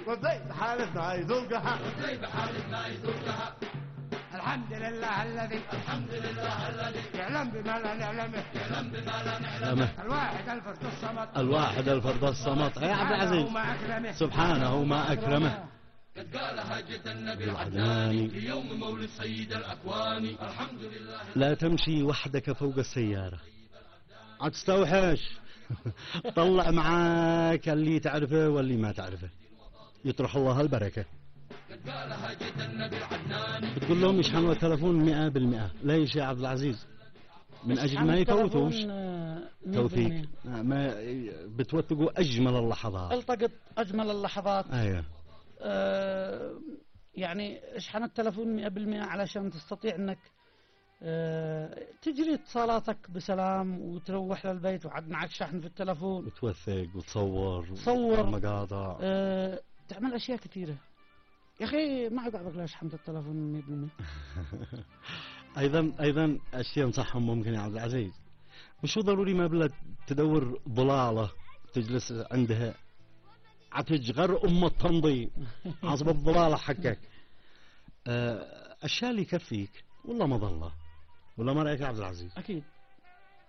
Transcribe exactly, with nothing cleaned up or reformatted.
وزي بحالتنا يذوقها وزي بحالتنا يذوقها. الحمد لله الذي الحمد لله الذي يعلم بما لا نعلمه يعلم بما لا نعلمه. الواحد الفرد الصمد الواحد الفرد الصمد. يا عبد العزيز سبحانه ما أكرمه. قد قالها جد النبي العدناني في يوم مولد سيد الأكوان. الحمد لله. لا تمشي وحدك فوق السيارة، عاد تستوحش. طلع معاك اللي تعرفه واللي ما تعرفه، يطرح الله البركة. قد قالها جد النبي العدناني. بتقول لهم يشحنوا التلفون مئة بالمئة. ليش يا عبد العزيز؟ من أجل ما يفوتوش توثيق، ما بتوثقوا أجمل اللحظات، التقط أجمل اللحظات. أيوه. آه يعني اشحن التلفون مئة بالمئة علشان تستطيع أنك آه تجري اتصالاتك بسلام وتروح للبيت وعد معك شحن في التلفون، وتوثق وتصور تصور مقاطع، آه تعمل أشياء كثيرة. يا أخي ما عقبك لا شحنت التلفون مئة بالمئة. أيضا أيضا أشياء نصحهم ممكن يا عبد العزيز، مش ضروري ما بلا تدور ضلالة تجلس عندها عتجغر أم التنظيم عصب الضلالة حقك. الشيء اللي يكفيك والله مظلة، ولا ما رأيك يا عبد العزيز؟ أكيد.